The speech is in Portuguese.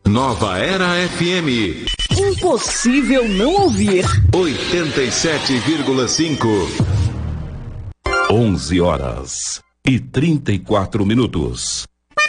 Nova Era FM. Impossível não ouvir. 87,5. 11h34.